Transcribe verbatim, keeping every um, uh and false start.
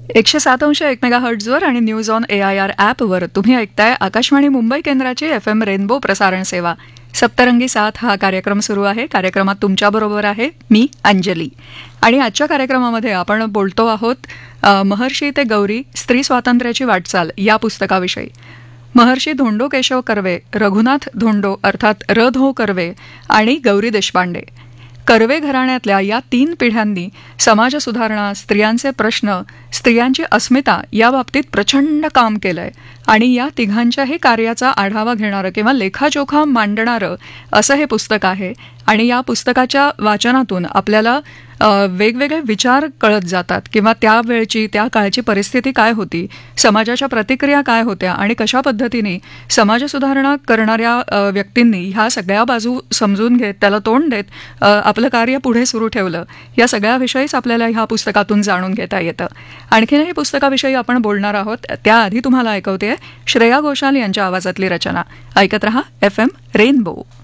एकशे सात अंश एक मेगा हर्ट्झवर आणि news on A I R ॲपवर तुम्ही ऐकताय आकाशवाणी मुंबई केंद्राची एफ एम रेनबो प्रसारण सेवा. सप्तरंगी साथ हा कार्यक्रम सुरू आहे. कार्यक्रमात तुमच्याबरोबर आहे मी अंजली. आणि आजच्या कार्यक्रमामध्ये आपण बोलतो आहोत अ, महर्षी ते गौरी स्त्री स्वातंत्र्याची वाटचाल या पुस्तकाविषयी. महर्षी धोंडो केशव कर्वे, रघुनाथ धोंडो अर्थात र धो कर्वे आणि गौरी देशपांडे कर्वे घराण्यातल्या या तीन पिढ्यांनी समाज सुधारणा, स्त्रियांचे प्रश्न, स्त्रियांची अस्मिता या बाबतीत प्रचंड काम केलंय. आणि या तिघांच्याही कार्याचा आढावा घेणारं किंवा लेखाजोखा मांडणारं असं हे पुस्तक आहे. आणि या पुस्तकाच्या वाचनातून आपल्याला अ, वेगवेगळे विचार कळत जातात किंवा त्यावेळची त्या काळची परिस्थिती काय होती, समाजाच्या प्रतिक्रिया काय होत्या आणि कशा पद्धतीने समाजसुधारणा करणाऱ्या अ, व्यक्तींनी ह्या सगळ्या बाजू समजून घेत त्याला तोंड देत अ, आपलं कार्य पुढे सुरू ठेवलं, या सगळ्याविषयीच आपल्याला ह्या पुस्तकातून जाणून घेता येतं. आणखीनही पुस्तकाविषयी आपण बोलणार आहोत. त्याआधी तुम्हाला ऐकवते श्रेया घोषाल यांच्या आवाजातली रचना. ऐकत रहा एफ एम रेनबो.